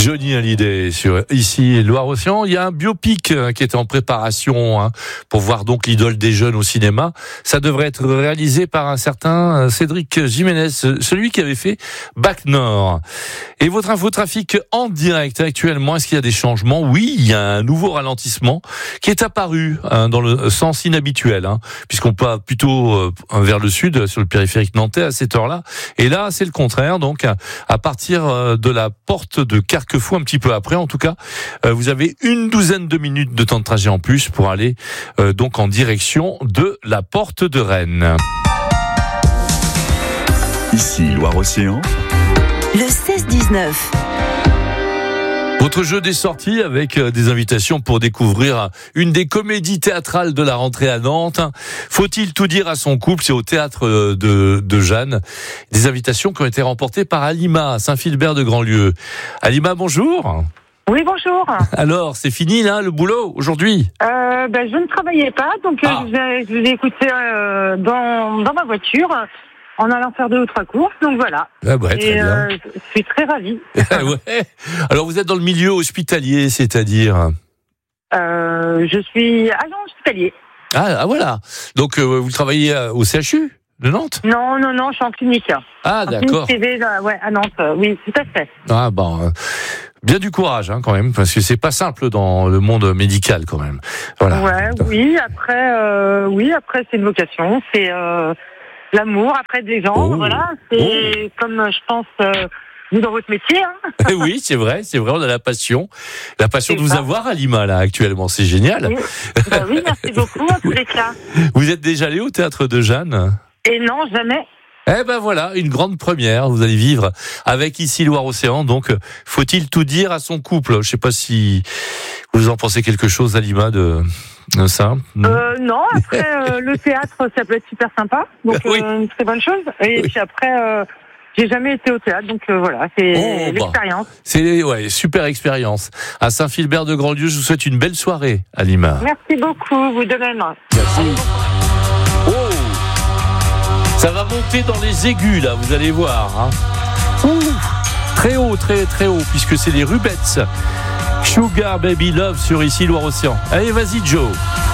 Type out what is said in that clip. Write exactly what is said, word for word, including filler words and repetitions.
Johnny Hallyday sur ici Loire-Océan. Il y a un biopic qui est en préparation hein, pour voir donc l'idole des jeunes au cinéma. Ça devrait être réalisé par un certain Cédric Jiménez, celui qui avait fait Bac Nord. Et votre infotrafic en direct actuellement, est-ce qu'il y a des changements? Oui, il y a un nouveau ralentissement qui est apparu hein, dans le sens inhabituel, hein, puisqu'on part plutôt euh, vers le sud sur le périphérique nantais à cette heure-là. Et là, c'est le contraire. Donc, à partir de la porte de Carquefou, un petit peu après, en tout cas, vous avez une douzaine de minutes de temps de trajet en plus pour aller euh, donc en direction de la porte de Rennes. Ici Loire-Océan. Le seize dix-neuf. Votre jeu des sorties avec des invitations pour découvrir une des comédies théâtrales de la rentrée à Nantes. Faut-il tout dire à son couple? C'est au théâtre de, de Jeanne. Des invitations qui ont été remportées par Alima à Saint-Philbert de Grandlieu. Alima, bonjour. Oui, bonjour. Alors, c'est fini là, le boulot aujourd'hui? euh, ben, Je ne travaillais pas, donc ah. euh, je, je vous ai écouté euh, dans, dans ma voiture. En allant faire deux ou trois courses, donc voilà. Ah ouais, très Et bien. euh, je suis très ravie. ouais. Alors vous êtes dans le milieu hospitalier, c'est-à-dire euh, Je suis agent hospitalier. Ah, ah voilà. Donc euh, vous travaillez au C H U de Nantes? Non, non, non, je suis en clinique. Ah en d'accord. Clinique privée, ouais, à Nantes. Oui, tout à fait. Ah bon. Euh... Bien du courage hein, quand même, parce que c'est pas simple dans le monde médical quand même. Voilà. Ouais, oui. Après, euh, oui, après c'est une vocation, c'est euh, l'amour après des gens, oh. voilà. C'est oh. comme je pense euh, vous dans votre métier. Hein. oui, c'est vrai, c'est vrai, on a la passion, la passion c'est de vous ça. avoir à Lima là actuellement, c'est génial. Oui, bah, oui merci beaucoup en tous les cas. Vous êtes déjà allé au théâtre de Jeanne? Et non, jamais. Eh ben voilà, une grande première. Vous allez vivre avec ici Loire-Océan. Donc, faut-il tout dire à son couple? Je sais pas si vous en pensez quelque chose, Alima, de, de ça. Euh, non, après euh, le théâtre, ça peut être super sympa. Donc oui. euh, une très bonne chose. Et oui. puis après, euh, j'ai jamais été au théâtre, donc euh, voilà, c'est oh, l'expérience. Bah, c'est ouais, super expérience. À Saint-Philbert de Grandlieu, je vous souhaite une belle soirée, Alima. Merci beaucoup, vous de même. Merci. Oh. Ça va monter dans les aigus, là, vous allez voir. Hein. Ouh, très haut, très très haut, puisque c'est les Rubettes. Sugar Baby Love sur ici Loire-Océan. Allez, vas-y, Joe.